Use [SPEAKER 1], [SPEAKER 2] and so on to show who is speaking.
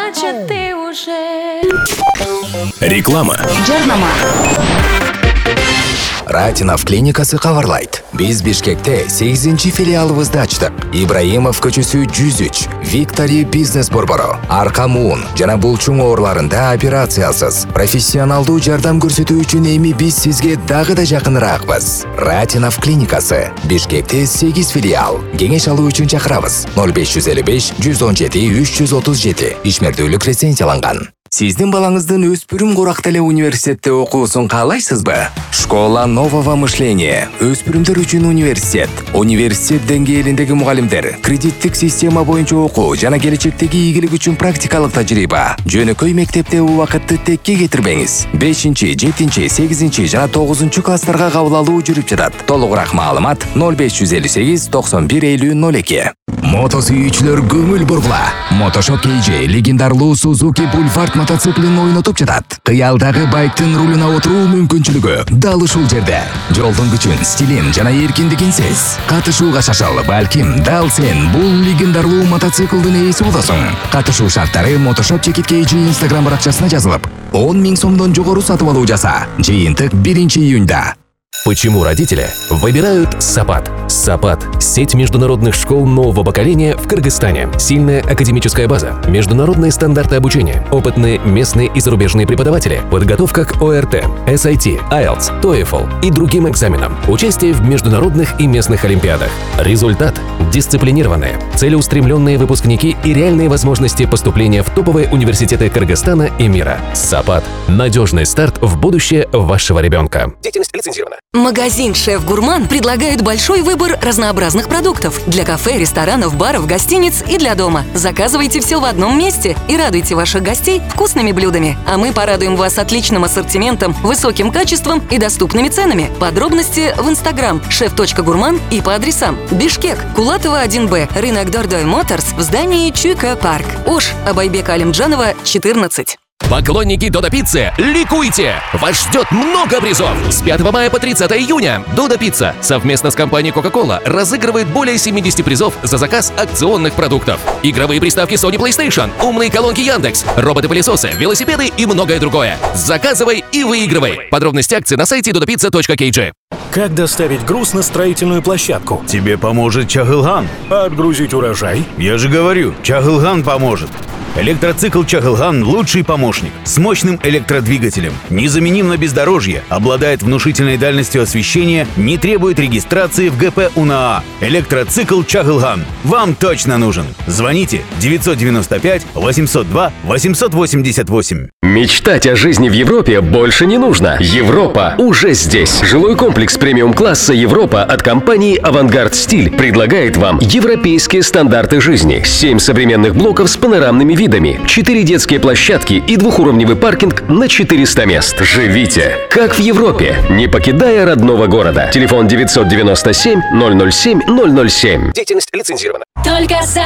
[SPEAKER 1] значит ты уже.
[SPEAKER 2] Реклама.
[SPEAKER 3] Жарнама.
[SPEAKER 4] Ратинов клиникасы кабарлайт. Биз Бишкекте 8-нчи филиалыбызды ачтык. Ибраимов көчөсү 103, Виктори бизнес борбору, Аркамуун жана булчуң ооруларында операциясыз, профессионалдуу жардам көрсөтүү үчүн эми биз сизге дагы да жакыныраакпыз. Ратинов клиникасы Бишкекте 8 филиал. Кеңеш алуу үчүн чакырабыз. 0555 117 337. Ишмердүүлүк лицензияланган. Сиздин балаңыздын өспүрүм курак эле университетте окуусун каалайсызбы? Школа нового мышления. Өспүрүмдөр үчүн университет. Университет деңгээлиндеги мугалимдер, кредиттик система боюнча окуу жана келечектеги ийгилик үчүн практикалык тажрыйба. Жөнөкөй мектепте убакытты текке кетирбеңиз. 5-7, 8 жана 9 класстарга кабыл алуу жүрүп жатат. Толугураак маалымат 0558 91 50 02. Мото сүйүүчүлөр көңүл бургула. Мотошоп KJ легендарлуу Suzuki Boulevard мотоциклин ойнотуп жатат. Кыялдагы байктын рулуна отуруу мүмкүнчүлүгү дал ушул жерде. Жолдун күчүн, стилин жана эркиндигин сез. Катышууга шашыл, балким дал сен бул легендарлуу мотоциклдин ээси болосуң. Катышуу шарттары Мотошоп KJ Instagram баракчасына жазылып, 10 000 сомдон жогору сатып алуу жаса. Жыйынтык 1 июнда.
[SPEAKER 2] Почему родители выбирают САПАТ? САПАТ – сеть международных школ нового поколения в Кыргызстане. Сильная академическая база, международные стандарты обучения, опытные местные и зарубежные преподаватели, подготовка к ОРТ, SAT, IELTS, TOEFL и другим экзаменам, участие в международных и местных олимпиадах. Результат – дисциплинированные, целеустремленные выпускники и реальные возможности поступления в топовые университеты Кыргызстана и мира. САПАТ – надежный старт в будущее вашего ребенка. Деятельность лицензирована.
[SPEAKER 5] Магазин «Шеф Гурман» предлагает большой выбор разнообразных продуктов для кафе, ресторанов, баров, гостиниц и для дома. Заказывайте все в одном месте и радуйте ваших гостей вкусными блюдами. А мы порадуем вас отличным ассортиментом, высоким качеством и доступными ценами. Подробности в Instagram chef.gurman и по адресам: Бишкек, Кулатова 1Б, рынок Дордой Моторс в здании Чуйка Парк, Ош, Абайбека Алимджанова, 14.
[SPEAKER 2] Поклонники Додо Пиццы, ликуйте! Вас ждет много призов! С 5 мая по 30 июня Додо Пицца совместно с компанией Coca-Cola разыгрывает более 70 призов за заказ акционных продуктов. Игровые приставки Sony PlayStation, умные колонки Яндекс, роботы-пылесосы, велосипеды и многое другое. Заказывай и выигрывай! Подробности акции на сайте dodopizza.kg.
[SPEAKER 6] Как доставить груз на строительную площадку? Тебе поможет Чагылган. А отгрузить урожай? Я же говорю, Чагылган поможет. Электроцикл Чагылган – лучший помощник. С мощным электродвигателем. Незаменим на бездорожье. Обладает внушительной дальностью освещения. Не требует регистрации в ГП УНАА. Электроцикл Чагылган. Вам точно нужен. Звоните 995 802 888.
[SPEAKER 7] Мечтать о жизни в Европе больше не нужно. Европа уже здесь. Жилой комплекс премиум-класса «Европа» от компании «Авангард Стиль» предлагает вам европейские стандарты жизни. 7 современных блоков с панорамными видами, 4 детские площадки и двухуровневый паркинг на 400 мест. Живите как в Европе, не покидая родного города. Телефон 997 007 007.
[SPEAKER 2] Деятельность лицензирована.
[SPEAKER 1] Только